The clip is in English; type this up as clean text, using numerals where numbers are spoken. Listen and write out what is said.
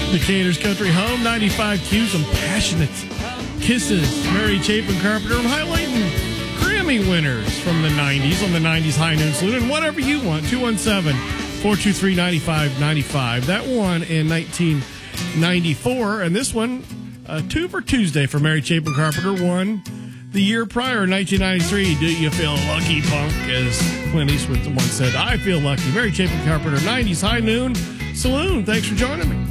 Decatur's Country Home, 95Q, some passionate kisses. Mary Chapin Carpenter highlighting Grammy winners from the 90s on the 90s High Noon Salute. And whatever you want, 217-423-9595. That one in 1994. And this one, two for Tuesday for Mary Chapin Carpenter, won the year prior, 1993. Do you feel lucky, punk? As Clint Eastwood once said, I feel lucky. Mary Chapin Carpenter, 90s High Noon Saloon. Thanks for joining me.